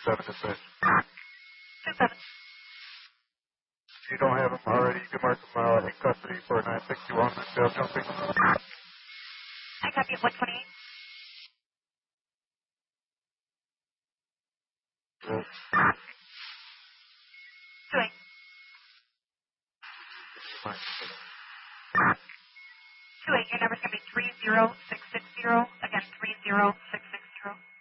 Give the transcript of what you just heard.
27 to 6. 27. If you don't have him already, you can mark him in custody for 961 and bail jumping. I copy at 128. Yes. 28. Fine. 28. Your number's going to be 30660. Again, 30660.